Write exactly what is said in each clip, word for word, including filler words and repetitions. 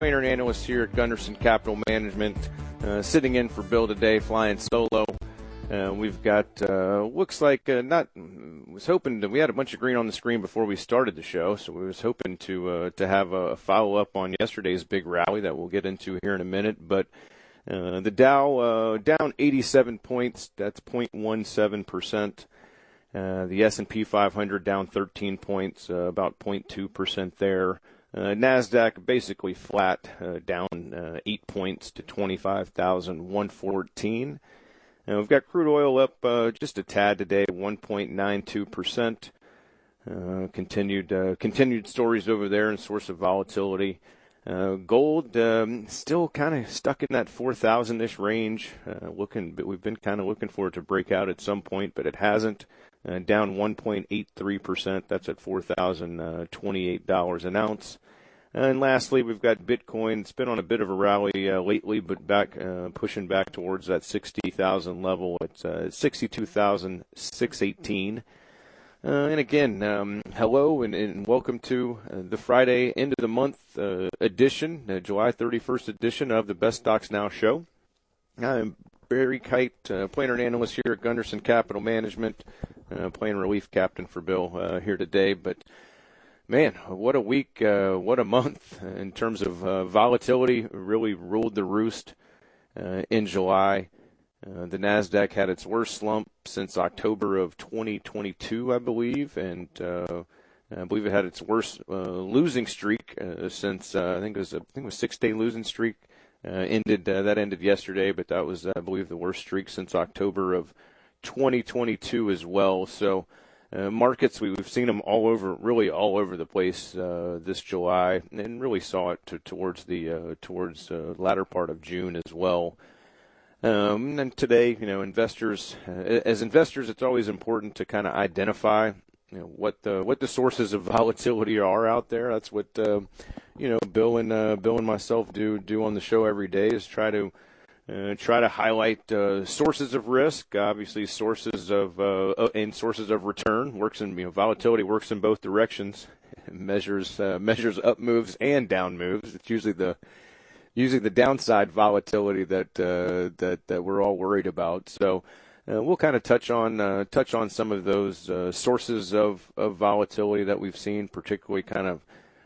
Trainer and analyst here at Gunderson Capital Management, uh, sitting in for Bill today, flying solo. Uh, we've got, uh, looks like, uh, not, was hoping that we had a bunch of green on the screen before we started the show, so we was hoping to, uh, to have a follow-up on yesterday's big rally that we'll get into here in a minute, but, uh, the Dow, uh, down eighty-seven points, that's zero point one seven percent. Uh, the S and P five hundred down thirteen points, uh, about zero point two percent there. Uh, NASDAQ basically flat, uh, down uh, eight points to twenty-five thousand one hundred fourteen. And we've got crude oil up uh, just a tad today, one point nine two percent. Uh, continued uh, continued stories over there and source of volatility. Uh, gold um, still kind of stuck in that four thousand-ish range. Uh, looking, but we've been kind of looking for it to break out at some point, but it hasn't. Uh, down one point eight three percent. That's at four thousand twenty-eight dollars an ounce. And lastly, we've got Bitcoin. It's been on a bit of a rally uh, lately, but back uh, pushing back towards that sixty thousand level. It's uh, sixty-two thousand six hundred eighteen. Uh, and again, um, hello and, and welcome to uh, the Friday end of the month uh, edition, uh, July thirty-first edition of the Best Stocks Now show. I'm Barry Kite, uh, planner and analyst here at Gunderson Capital Management, uh, playing relief captain for Bill uh, here today. But man, what a week, uh, what a month in terms of uh, volatility. Really ruled the roost uh, in July. Uh, the NASDAQ had its worst slump since October of twenty twenty-two, I believe, and uh, I believe it had its worst uh, losing streak uh, since uh, I think it was a, I think it was six-day losing streak. Uh, ended uh, that ended yesterday, but that was, I believe, the worst streak since October of twenty twenty-two as well. So uh, markets, we, we've seen them all over, really all over the place uh, this July, and really saw it to, towards the uh, towards uh, latter part of June as well. Um, and today, you know, investors, uh, as investors, it's always important to kind of identify, you know, what the what the sources of volatility are out there. That's what uh, you know, Bill and uh, Bill and myself do do on the show every day, is try to uh, try to highlight uh, sources of risk, obviously sources of uh, and sources of return. Works in you know, volatility works in both directions, measures uh, measures up moves and down moves. It's usually the usually the downside volatility that uh, that that we're all worried about. So. Uh, we'll kind of touch on uh, touch on some of those uh, sources of, of volatility that we've seen, particularly kind of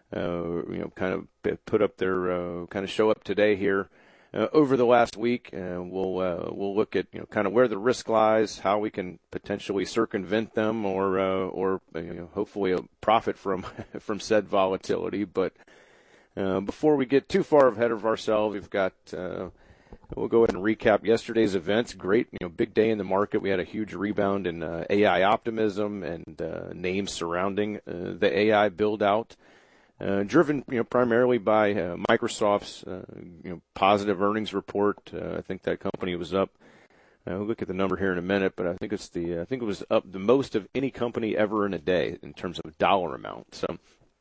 uh, you know kind of put up their uh, kind of show up today here uh, over the last week. Uh, we'll uh, we'll look at you know kind of where the risk lies, how we can potentially circumvent them, or uh, or you know, hopefully profit from from said volatility. But uh, before we get too far ahead of ourselves, we've got. Uh, We'll go ahead and recap yesterday's events. Great, you know, big day in the market. We had a huge rebound in uh, A I optimism and uh, names surrounding uh, the A I build-out, uh, driven, you know, primarily by uh, Microsoft's, uh, you know, positive earnings report. Uh, I think that company was up. Uh, we'll look at the number here in a minute, but I think it's the I think it was up the most of any company ever in a day in terms of dollar amount. So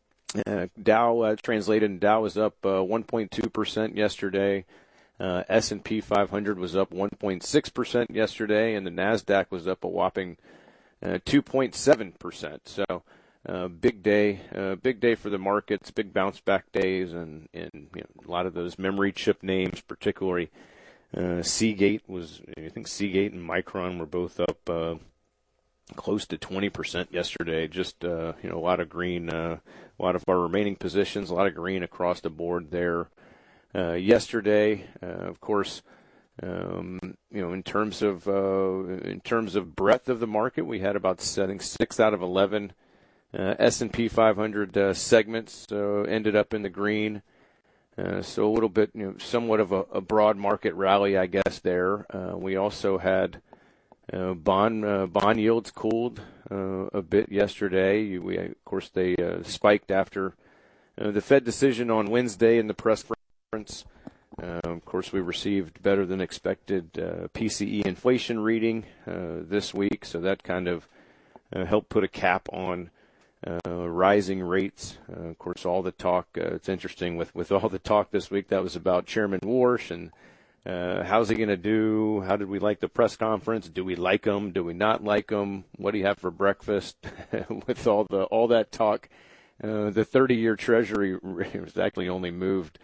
uh, Dow uh, translated, and Dow was up uh, one point two percent yesterday. Uh, S and P five hundred was up one point six percent yesterday, and the NASDAQ was up a whopping uh, two point seven percent. So, uh, big day, uh, big day for the markets, big bounce back days, and, and you know, a lot of those memory chip names, particularly uh, Seagate was, I think Seagate and Micron were both up uh, close to twenty percent yesterday. Just, uh, you know, a lot of green, uh, a lot of our remaining positions, a lot of green across the board there. Uh, yesterday, uh, of course, um, you know, in terms of uh, in terms of breadth of the market, we had about setting six out of eleven uh, S and P five hundred uh, segments uh, ended up in the green. Uh, so a little bit, you know, somewhat of a, a broad market rally, I guess. There, uh, we also had uh, bond uh, bond yields cooled uh, a bit yesterday. We, of course, they uh, spiked after uh, the Fed decision on Wednesday in the press. Uh, of course, we received better than expected uh, P C E inflation reading uh, this week, so that kind of uh, helped put a cap on uh, rising rates. Uh, of course, all the talk, uh, it's interesting with, with all the talk this week, that was about Chairman Warsh and uh, how's he going to do? How did we like the press conference? Do we like him? Do we not like him? What do you have for breakfast? With all the all that talk, uh, the thirty-year Treasury was actually only moved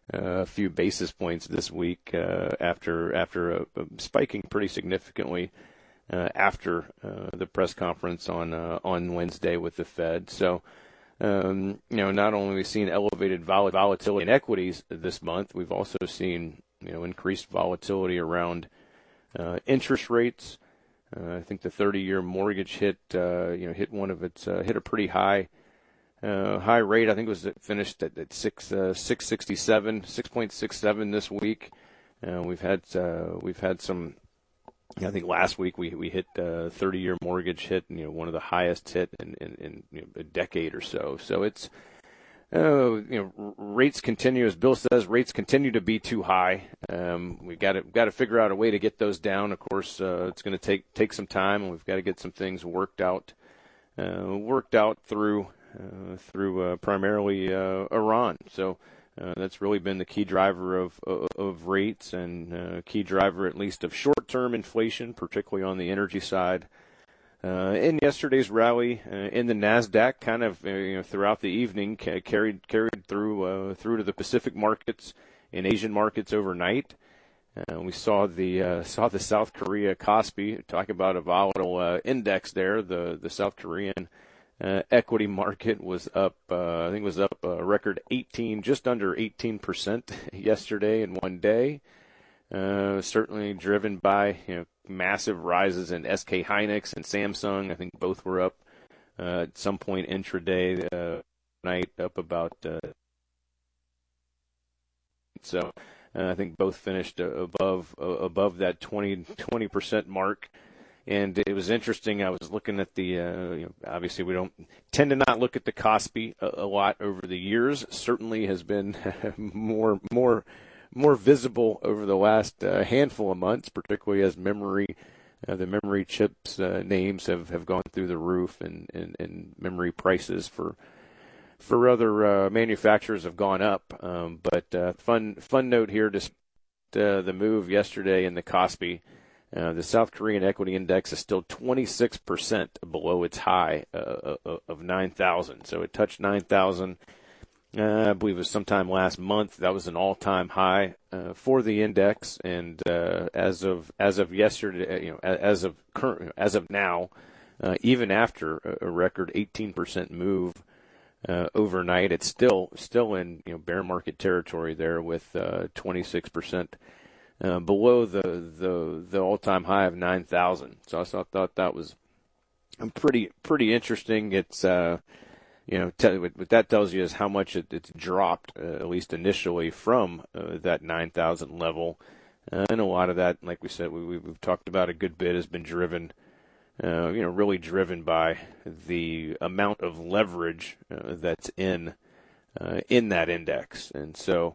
uh, a few basis points this week uh, after after uh, spiking pretty significantly uh, after uh, the press conference on uh, on Wednesday with the Fed. So, um, you know, not only have we seen elevated vol- volatility in equities this month, we've also seen, you know, increased volatility around uh, interest rates. Uh, I think the thirty-year mortgage hit, uh, you know, hit one of its uh, hit a pretty high. Uh, high rate. I think it was finished at, at six uh, six sixty seven, six point six seven this week. Uh, we've had uh, we've had some. I think last week we we hit uh, thirty year mortgage hit, you know, one of the highest hit in in, in you know, a decade or so. So it's uh, you know, rates continue, as Bill says, rates continue to be too high. Um, we've got to got to figure out a way to get those down. Of course, uh, it's going to take take some time, and we've got to get some things worked out uh, worked out through. Uh, through uh, primarily uh, Iran. So uh, that's really been the key driver of of, of rates and uh, key driver at least of short-term inflation, particularly on the energy side. Uh, in yesterday's rally uh, in the NASDAQ, kind of uh, you know, throughout the evening, ca- carried carried through uh, through to the Pacific markets and Asian markets overnight. Uh, we saw the uh, saw the South Korea Kospi, talk about a volatile uh, index there. The the South Korean Uh, equity market was up, uh, I think it was up a record eighteen, just under eighteen percent yesterday in one day. Uh, certainly driven by, you know, massive rises in S K Hynix and Samsung. I think both were up uh, at some point intraday uh, night, up about. Uh, so uh, I think both finished above uh, above that twenty percent mark. And it was interesting. I was looking at the, uh, you know, obviously we don't tend to not look at the Kospi a, a lot over the years. Certainly has been more, more, more visible over the last uh, handful of months, particularly as memory, uh, the memory chips uh, names have, have gone through the roof, and, and, and memory prices for for other uh, manufacturers have gone up. Um, but uh, fun fun note here, just uh, the move yesterday in the Kospi. Uh, the South Korean equity index is still twenty-six percent below its high uh, of nine thousand. So it touched nine thousand, uh, I believe it was sometime last month. That was an all-time high uh, for the index. And uh, as of as of yesterday, you know, as of current, as of now, uh, even after a record eighteen percent move uh, overnight, it's still still in, you know, bear market territory there with uh, twenty-six percent. Uh, below the, the the all-time high of nine thousand. So I thought that was pretty pretty interesting. It's uh, you know, t- what that tells you is how much it, it's dropped, uh, at least initially, from uh, that nine thousand level. Uh, and a lot of that, like we said, we, we've talked about a good bit, has been driven, uh, you know, really driven by the amount of leverage uh, that's in uh, in that index, and so.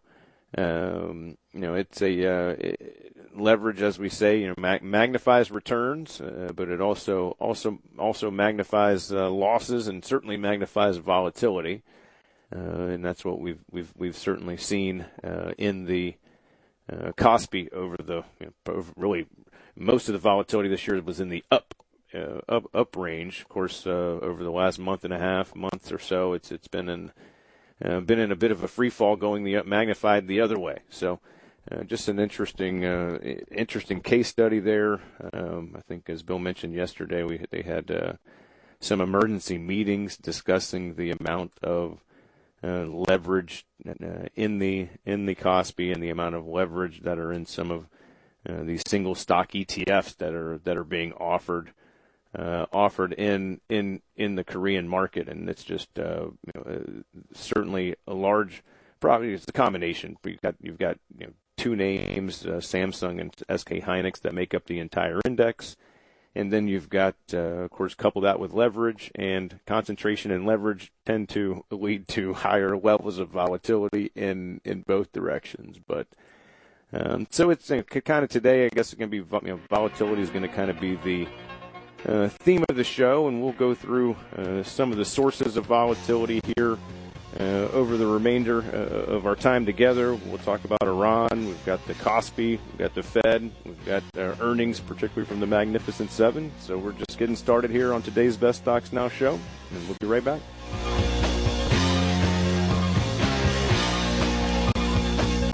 Um, you know, it's a uh, it, leverage, as we say, you know, mag- magnifies returns, uh, but it also also also magnifies uh, losses, and certainly magnifies volatility, uh, and that's what we've we've we've certainly seen uh, in the uh, Kospi over the you know, over really most of the volatility this year was in the up uh, up up range. Of course, uh, over the last month and a half, months or so, it's it's been in Uh, been in a bit of a free fall, going the magnified the other way. So, uh, just an interesting, uh, interesting case study there. Um, I think, as Bill mentioned yesterday, we they had uh, some emergency meetings discussing the amount of uh, leverage uh, in the in the Kospi, and the amount of leverage that are in some of uh, these single stock E T Fs that are that are being offered. Uh, offered in, in in the Korean market, and it's just uh, you know, uh, certainly a large. Probably it's a combination. You've got you've got you know, two names, uh, Samsung and S K Hynix, that make up the entire index, and then you've got, uh, of course, couple that with leverage, and concentration and leverage tend to lead to higher levels of volatility in in both directions. But um, so it's uh, kind of today, I guess it's going to be, you know, volatility is going to kind of be the Uh, theme of the show, and we'll go through uh, some of the sources of volatility here uh, over the remainder uh, of our time together. We'll talk about Iran. We've got the Kospi. We've got the Fed. We've got uh, earnings, particularly from the Magnificent Seven. So we're just getting started here on today's Best Stocks Now show, and we'll be right back.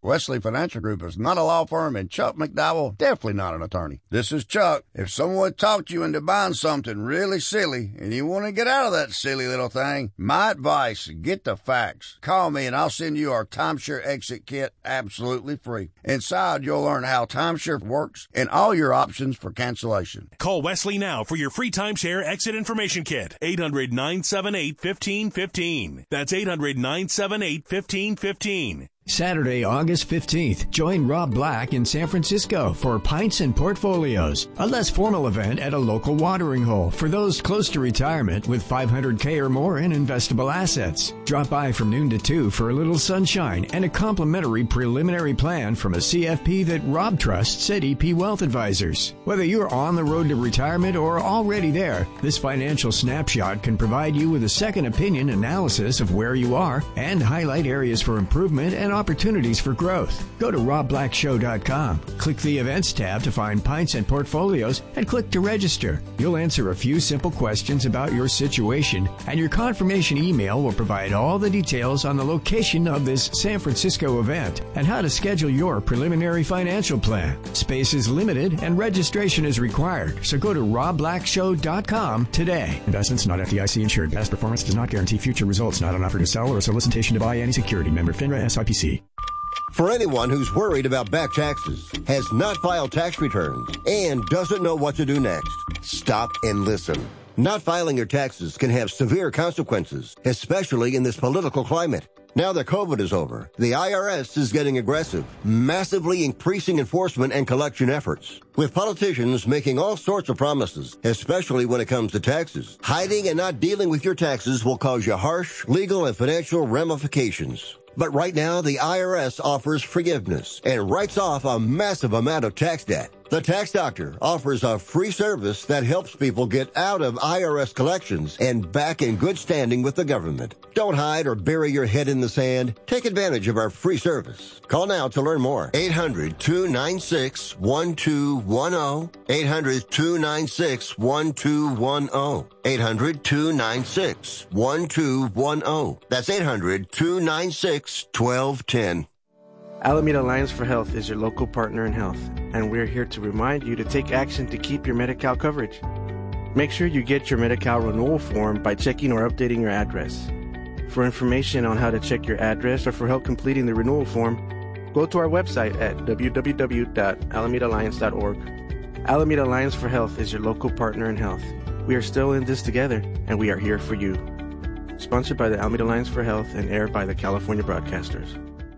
Wesley Financial Group is not a law firm, and Chuck McDowell definitely not an attorney. This is Chuck. If someone talked you into buying something really silly and you want to get out of that silly little thing, my advice, get the facts. Call me and I'll send you our timeshare exit kit absolutely free. Inside, you'll learn how timeshare works and all your options for cancellation. Call Wesley now for your free timeshare exit information kit. eight hundred, nine seven eight, one five one five. That's eight hundred, nine seven eight, one five one five. Saturday, August fifteenth, join Rob Black in San Francisco for Pints and Portfolios, a less formal event at a local watering hole for those close to retirement with five hundred thousand dollars or more in investable assets. Drop by from noon to two for a little sunshine and a complimentary preliminary plan from a C F P that Rob trusts at E P Wealth Advisors. Whether you're on the road to retirement or already there, this financial snapshot can provide you with a second opinion analysis of where you are and highlight areas for improvement and opportunities for growth. Go to rob black show dot com, click the Events tab to find Pints and Portfolios, and click to register. You'll answer a few simple questions about your situation, and your confirmation email will provide all the details on the location of this San Francisco event and how to schedule your preliminary financial plan. Space is limited and registration is required, so go to rob black show dot com today. Investments not F D I C insured. Past performance does not guarantee future results. Not an offer to sell or a solicitation to buy any security. Member FINRA S I P C. For anyone who's worried about back taxes, has not filed tax returns, and doesn't know what to do next, stop and listen. Not filing your taxes can have severe consequences, especially in this political climate. Now that COVID is over, the I R S is getting aggressive, massively increasing enforcement and collection efforts. With politicians making all sorts of promises, especially when it comes to taxes, hiding and not dealing with your taxes will cause you harsh legal and financial ramifications. But right now, the I R S offers forgiveness and writes off a massive amount of tax debt. The Tax Doctor offers a free service that helps people get out of I R S collections and back in good standing with the government. Don't hide or bury your head in the sand. Take advantage of our free service. Call now to learn more. eight hundred, two nine six, one two one zero. eight hundred, two nine six, one two one zero. eight hundred, two nine six, one two one zero. That's eight hundred, two nine six, one two one zero. Alameda Alliance for Health is your local partner in health, and we're here to remind you to take action to keep your Medi-Cal coverage. Make sure you get your Medi-Cal renewal form by checking or updating your address. For information on how to check your address or for help completing the renewal form, go to our website at w w w dot alameda alliance dot org. Alameda Alliance for Health is your local partner in health. We are still in this together, and we are here for you. Sponsored by the Alameda Alliance for Health and aired by the California Broadcasters.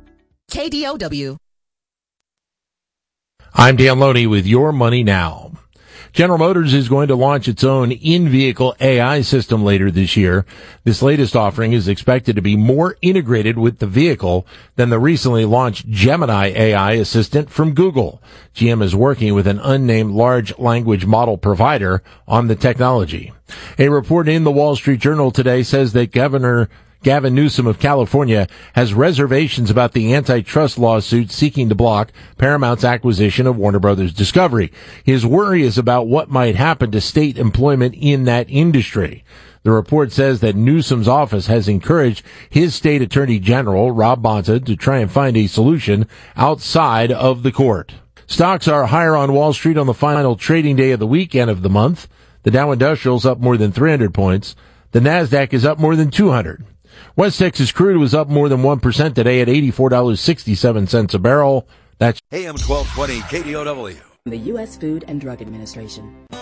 K D O W. I'm Dan Loney with Your Money Now. General Motors is going to launch its own in-vehicle A I system later this year. This latest offering is expected to be more integrated with the vehicle than the recently launched Gemini A I assistant from Google. G M is working with an unnamed large language model provider on the technology. A report in the Wall Street Journal today says that Governor Gavin Newsom of California has reservations about the antitrust lawsuit seeking to block Paramount's acquisition of Warner Brothers Discovery. His worry is about what might happen to state employment in that industry. The report says that Newsom's office has encouraged his state attorney general, Rob Bonta, to try and find a solution outside of the court. Stocks are higher on Wall Street on the final trading day of the weekend of the month. The Dow Industrial's up more than three hundred points. The Nasdaq is up more than two hundred. West Texas crude was up more than one percent today at eighty-four dollars and sixty-seven cents a barrel. That's A M twelve twenty K D O W. The U S Food and Drug Administration.